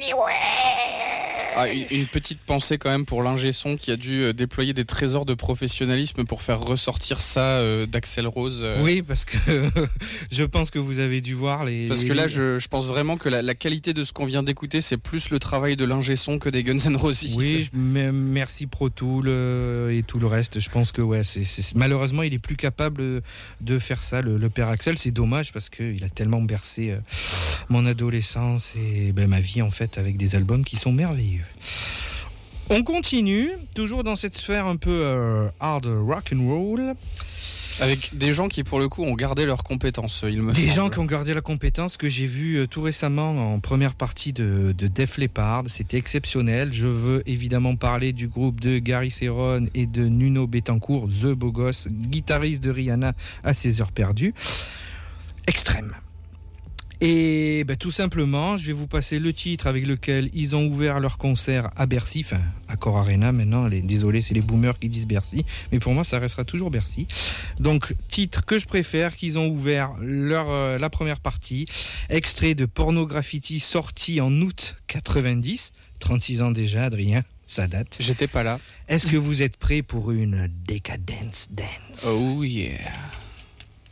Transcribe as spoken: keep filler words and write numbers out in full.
Ah, une petite pensée quand même pour l'ingé son qui a dû déployer des trésors de professionnalisme pour faire ressortir ça euh, d'Axl Rose. Euh... Oui, parce que je pense que vous avez dû voir les... Parce que là, je, je pense vraiment que la, la qualité de ce qu'on vient d'écouter, c'est plus le travail de l'ingé son que des Guns N' Roses. Oui, mais merci Pro Tool euh, et tout le reste. Je pense que ouais, c'est, c'est, malheureusement, il est plus capable de faire ça, le, le père Axl. C'est dommage parce qu'il a tellement bercé euh, mon adolescence et ben, ma vie en fait avec des albums qui sont merveilleux. On continue, toujours dans cette sphère un peu euh, hard rock and roll. Avec des gens qui, pour le coup, ont gardé leurs compétences, il me Des semble. gens qui ont gardé la compétence que j'ai vu euh, tout récemment en première partie de, de Def Leppard. C'était exceptionnel. Je veux évidemment parler du groupe de Gary Cerrone et de Nuno Bettencourt, The Beau Gosse, guitariste de Rihanna à ses heures perdues. Extrême. Et ben, tout simplement, je vais vous passer le titre avec lequel ils ont ouvert leur concert à Bercy, enfin Accor Arena maintenant, les, désolé c'est les boomers qui disent Bercy, mais pour moi ça restera toujours Bercy. Donc titre que je préfère, qu'ils ont ouvert leur, euh, la première partie, extrait de Porno Graffiti sorti en août quatre-vingt-dix, trente-six ans déjà Adrien, ça date. J'étais pas là. Est-ce que vous êtes prêts pour une Decadence Dance? Oh yeah.